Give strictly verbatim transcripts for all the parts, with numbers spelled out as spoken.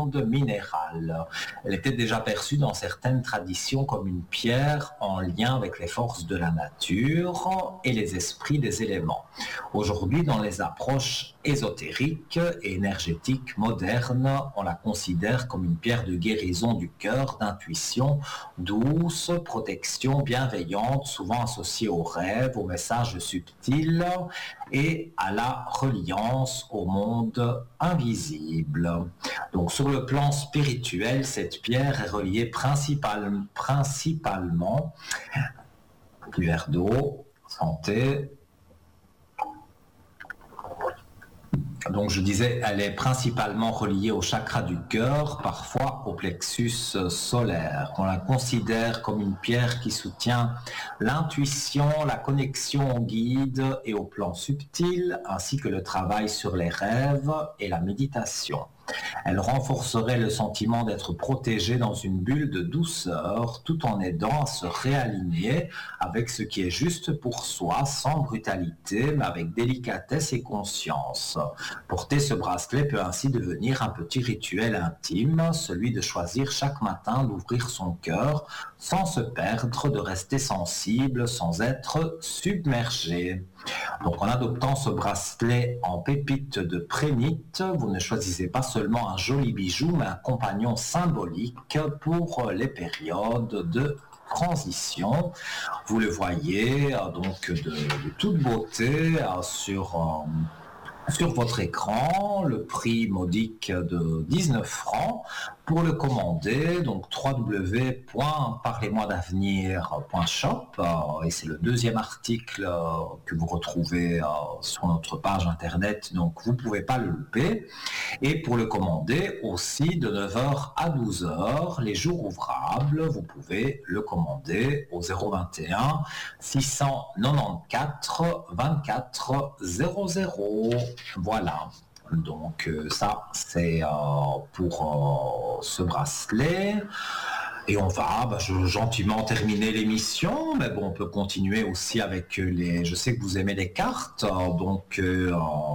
monde minéral. Elle était déjà perçue dans certaines traditions comme une pierre en lien avec les forces de la nature et les esprits des éléments. Aujourd'hui, dans les approches ésotériques et énergétiques modernes, on la considère comme une pierre de guérison du cœur, d'intuition, douce, protection, bienveillante, souvent associée aux rêves, aux messages subtils et à la reliance au monde invisible. Donc sur le plan spirituel, cette pierre est reliée principal, principalement, du verre d'eau, santé. Donc je disais, elle est principalement reliée au chakra du cœur, parfois au plexus solaire. On la considère comme une pierre qui soutient l'intuition, la connexion au guide et au plan subtil, ainsi que le travail sur les rêves et la méditation. Elle renforcerait le sentiment d'être protégé dans une bulle de douceur, tout en aidant à se réaligner avec ce qui est juste pour soi, sans brutalité, mais avec délicatesse et conscience. Porter ce bracelet peut ainsi devenir un petit rituel intime, celui de choisir chaque matin d'ouvrir son cœur sans se perdre, de rester sensible, sans être submergé. Donc en adoptant ce bracelet en pépite de prénite, vous ne choisissez pas seulement un joli bijou, mais un compagnon symbolique pour les périodes de transition. Vous le voyez donc de, de toute beauté sur... Euh, Sur votre écran, le prix modique de dix-neuf francs pour le commander, donc w w w point parlez moi d'avenir point shop, et c'est le deuxième article que vous retrouvez sur notre page internet, donc vous ne pouvez pas le louper. Et pour le commander aussi de neuf heures à douze heures, les jours ouvrables, vous pouvez le commander au zéro vingt et un six cent quatre-vingt-quatorze vingt-quatre zéro zéro. Voilà, donc euh, ça c'est euh, pour euh, ce bracelet. Et on va bah, je, gentiment terminer l'émission, mais bon, on peut continuer aussi avec les... Je sais que vous aimez les cartes, donc... Euh,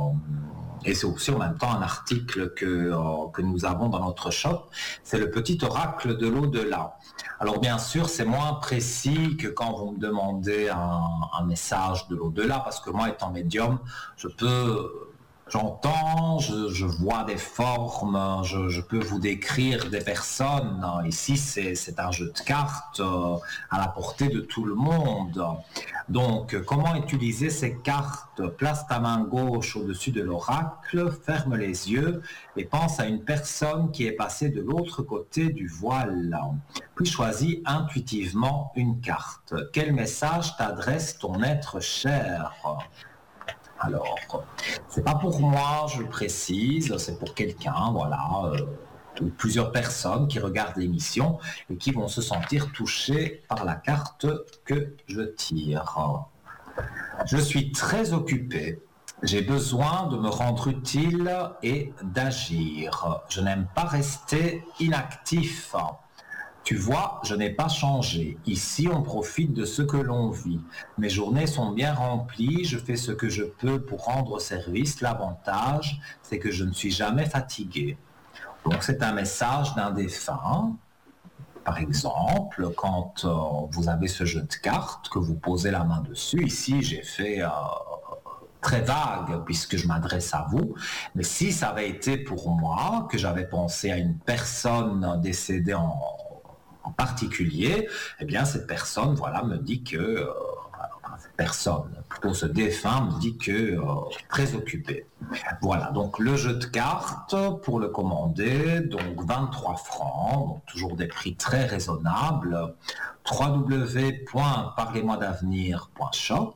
et c'est aussi en même temps un article que, euh, que nous avons dans notre shop, c'est le petit oracle de l'au-delà. Alors bien sûr, c'est moins précis que quand vous me demandez un, un message de l'au-delà, parce que moi, étant médium, je peux... J'entends, je, je vois des formes, je, je peux vous décrire des personnes. Ici, c'est, c'est un jeu de cartes euh, à la portée de tout le monde. Donc, comment utiliser ces cartes? Place ta main gauche au-dessus de l'oracle, ferme les yeux et pense à une personne qui est passée de l'autre côté du voile. Puis choisis intuitivement une carte. Quel message t'adresse ton être cher? Alors, c'est pas pour moi, je le précise, c'est pour quelqu'un, voilà, euh, ou plusieurs personnes qui regardent l'émission et qui vont se sentir touchées par la carte que je tire. Je suis très occupé. J'ai besoin de me rendre utile et d'agir. Je n'aime pas rester inactif. Tu vois, je n'ai pas changé. Ici, on profite de ce que l'on vit. Mes journées sont bien remplies, je fais ce que je peux pour rendre service. L'avantage, c'est que je ne suis jamais fatigué. Donc, c'est un message d'un défunt. Par exemple, quand euh, vous avez ce jeu de cartes, que vous posez la main dessus, ici, j'ai fait... Euh, très vague puisque je m'adresse à vous, mais si ça avait été pour moi, que j'avais pensé à une personne décédée en, en particulier, eh bien cette personne, voilà, me dit que, euh, cette personne, plutôt ce défunt me dit que euh, très occupé. Voilà, donc le jeu de cartes pour le commander, donc vingt-trois francs, donc toujours des prix très raisonnables, w w w point parlez moi d'avenir point shop.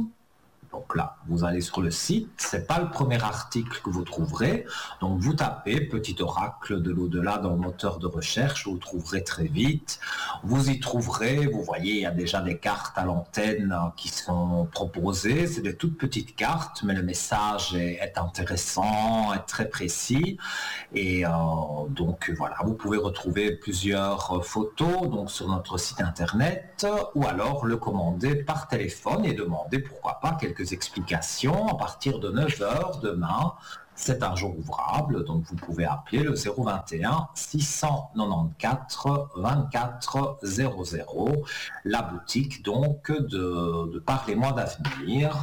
Donc là, vous allez sur le site, c'est pas le premier article que vous trouverez. Donc vous tapez Petit Oracle de l'au-delà dans le moteur de recherche, vous le trouverez très vite. Vous y trouverez, vous voyez, il y a déjà des cartes à l'antenne qui sont proposées. C'est des toutes petites cartes, mais le message est, est intéressant, est très précis. Et euh, donc voilà, vous pouvez retrouver plusieurs photos donc sur notre site internet, ou alors le commander par téléphone et demander pourquoi pas quelques explications à partir de neuf heures demain, c'est un jour ouvrable, donc vous pouvez appeler le zéro vingt et un six cent quatre-vingt-quatorze vingt-quatre zéro zéro, la boutique donc de, de Parlez-moi d'avenir.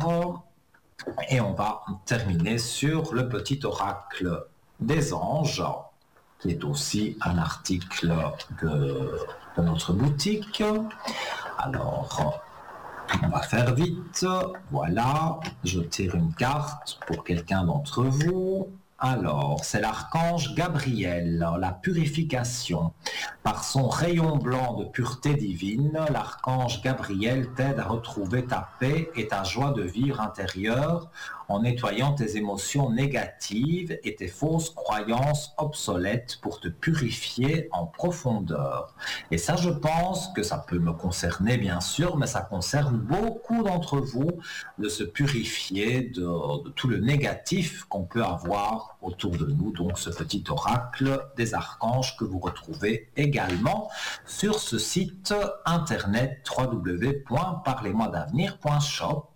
Et on va terminer sur le petit oracle des anges, qui est aussi un article de, de notre boutique. Alors, on va faire vite. Voilà, je tire une carte pour quelqu'un d'entre vous. Alors, c'est l'archange Gabriel, la purification. Par son rayon blanc de pureté divine, l'archange Gabriel t'aide à retrouver ta paix et ta joie de vivre intérieure en nettoyant tes émotions négatives et tes fausses croyances obsolètes pour te purifier en profondeur. Et ça, je pense que ça peut me concerner, bien sûr, mais ça concerne beaucoup d'entre vous de se purifier de, de tout le négatif qu'on peut avoir autour de nous. Donc, ce petit oracle des archanges que vous retrouvez également sur ce site internet w w w point parlez moi d'avenir point shop.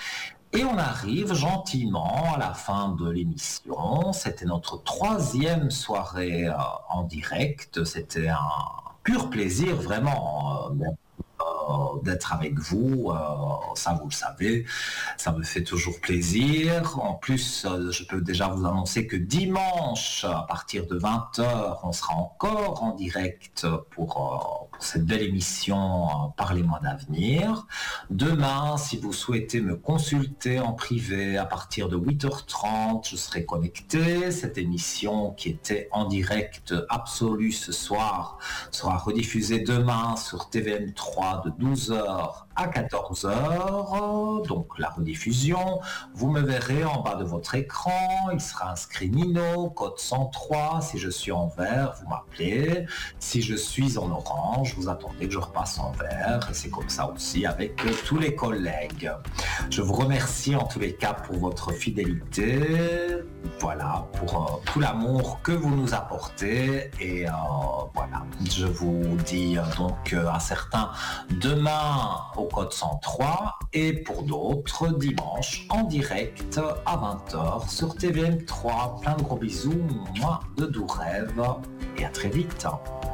Et on arrive gentiment à la fin de l'émission. C'était notre troisième soirée euh, en direct. C'était un pur plaisir, vraiment, euh, euh, d'être avec vous. Euh, ça, vous le savez, ça me fait toujours plaisir. En plus, euh, je peux déjà vous annoncer que dimanche, à partir de vingt heures, on sera encore en direct pour... Euh, cette belle émission euh, Parlez-moi d'avenir. Demain, si vous souhaitez me consulter en privé à partir de huit heures trente, je serai connecté. Cette émission qui était en direct absolu ce soir sera rediffusée demain sur T V M trois de douze heures à quatorze heures, donc la rediffusion. Vous me verrez en bas de votre écran, il sera inscrit Nino, code cent trois. Si je suis en vert, vous m'appelez. Si je suis en orange, vous attendez que je repasse en vert. Et c'est comme ça aussi avec euh, tous les collègues. Je vous remercie en tous les cas pour votre fidélité. Voilà, pour euh, tout l'amour que vous nous apportez. Et euh, voilà, je vous dis euh, donc euh, à certains demain au code cent trois et pour d'autres dimanche en direct à vingt heures sur T V M trois. Plein de gros bisous, moi de doux rêves et à très vite.